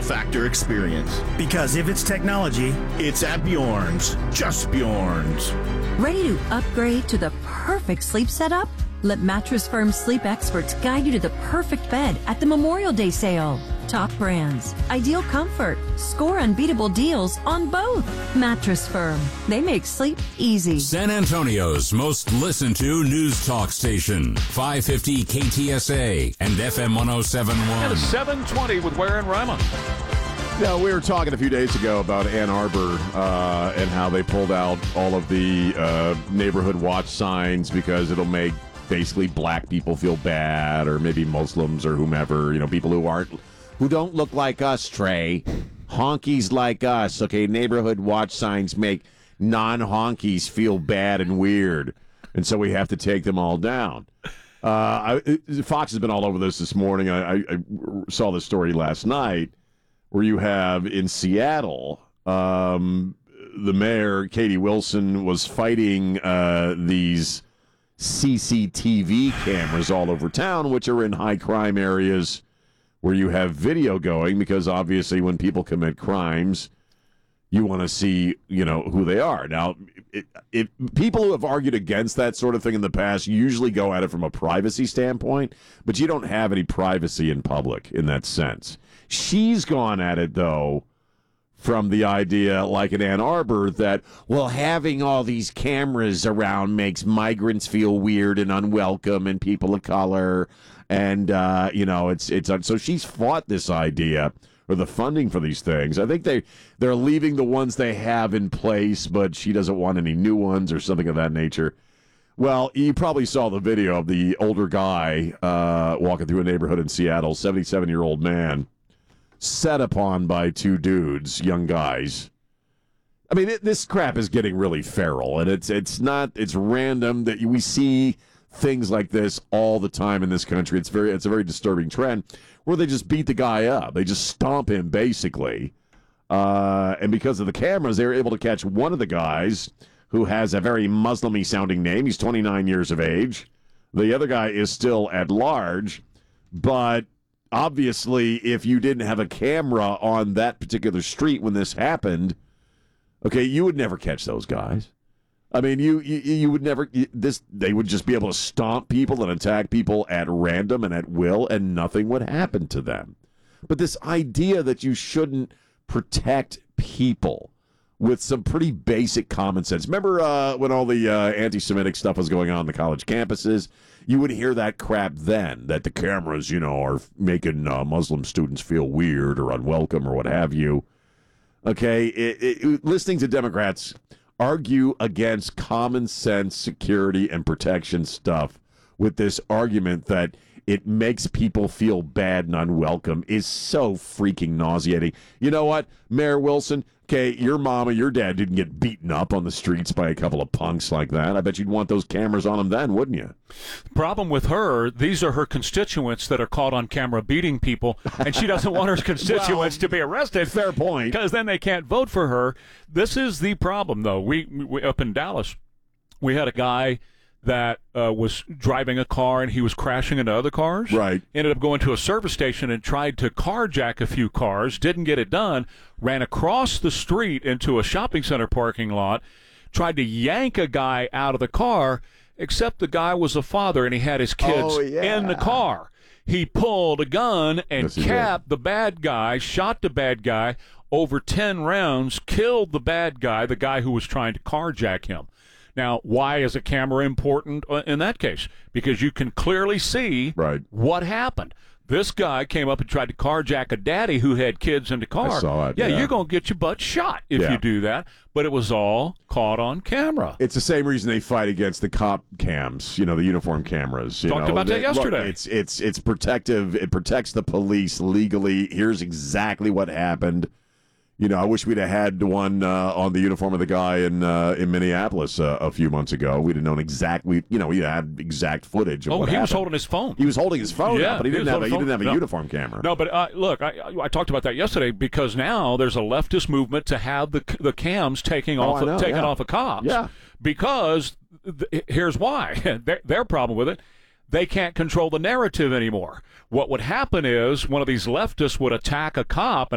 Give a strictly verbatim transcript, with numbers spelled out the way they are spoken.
factor experience. Because if it's technology, it's at Bjorn's. Just Bjorn's. Ready to upgrade to the perfect sleep setup? Let Mattress Firm sleep experts guide you to the perfect bed at the Memorial Day sale. Top brands, ideal comfort, score unbeatable deals on both. Mattress Firm, they make sleep easy. San Antonio's most listened to news talk station, five fifty K T S A and F M one oh seven point one. And it's seven twenty with Ware and Ryman. Yeah, we were talking a few days ago about Ann Arbor uh, and how they pulled out all of the uh, neighborhood watch signs because it'll make basically black people feel bad, or maybe Muslims or whomever, you know, people who aren't, who don't look like us, Trey. Honkies like us. Okay, neighborhood watch signs make non-honkies feel bad and weird, and so we have to take them all down. Uh, I, Fox has been all over this this morning. I, I, I saw this story last night where you have in Seattle, um, the mayor, Katie Wilson, was fighting uh, these C C T V cameras all over town, which are in high crime areas where you have video going, because obviously when people commit crimes, you want to see, you know, who they are. Now, it, it, people who have argued against that sort of thing in the past usually go at it from a privacy standpoint, but you don't have any privacy in public in that sense. She's gone at it, though, from the idea, like in Ann Arbor, that, well, having all these cameras around makes migrants feel weird and unwelcome and people of color. And, uh, you know, it's, it's, so she's fought this idea, or the funding for these things. I think they, they're leaving the ones they have in place, but she doesn't want any new ones or something of that nature. Well, you probably saw the video of the older guy uh, walking through a neighborhood in Seattle, seventy-seven-year-old man, set upon by two dudes, young guys. I mean, it, this crap is getting really feral, and it's it's not, it's random that we see things like this all the time in this country. It's very it's a very disturbing trend where they just beat the guy up. They just stomp him, basically. Uh, and because of the cameras, they were able to catch one of the guys who has a very Muslim-y sounding name. He's twenty-nine years of age. The other guy is still at large, but obviously, if you didn't have a camera on that particular street when this happened, okay, you would never catch those guys. I mean, you you, you would never, this. They would just be able to stomp people and attack people at random and at will, and nothing would happen to them. But this idea that you shouldn't protect people with some pretty basic common sense. Remember uh, when all the uh, anti-Semitic stuff was going on in the college campuses? You would hear that crap then, that the cameras, you know, are making uh, Muslim students feel weird or unwelcome or what have you. Okay, it, it, listening to Democrats argue against common sense security and protection stuff with this argument that it makes people feel bad and unwelcome is so freaking nauseating. You know what, Mayor Wilson? Okay, your mom or your dad didn't get beaten up on the streets by a couple of punks like that. I bet you'd want those cameras on them then, wouldn't you? Problem with her, these are her constituents that are caught on camera beating people, and she doesn't want her constituents well, to be arrested. Fair point. Because then they can't vote for her. This is the problem, though. We, we up in Dallas, we had a guy that uh, was driving a car and he was crashing into other cars. Right. Ended up going to a service station and tried to carjack a few cars, didn't get it done, ran across the street into a shopping center parking lot, tried to yank a guy out of the car, except the guy was a father and he had his kids oh, yeah. in the car. He pulled a gun and yes, capped the bad guy, shot the bad guy over ten rounds, killed the bad guy, the guy who was trying to carjack him. Now, why is a camera important in that case? Because you can clearly see right. what happened. This guy came up and tried to carjack a daddy who had kids in the car. I saw it, yeah, yeah. you're going to get your butt shot if yeah. you do that. But it was all caught on camera. It's the same reason they fight against the cop cams, you know, the uniform cameras. You Talked know. about that they, yesterday. Look, it's, it's, it's protective. It protects the police legally. Here's exactly what happened. You know, I wish we'd have had one uh, on the uniform of the guy in uh, in Minneapolis uh, a few months ago. We'd have known exactly, you know, we had exact footage of oh, what he happened. was holding his phone. He was holding his phone, yeah, up, but he, he didn't have, a, he phone. didn't have a no. uniform camera. No, but uh, look, I, I talked about that yesterday because now there's a leftist movement to have the the cams taking Oh, off I know, taking yeah. off of cops. Yeah. Because th- here's why. their, their problem with it, they can't control the narrative anymore. What would happen is one of these leftists would attack a cop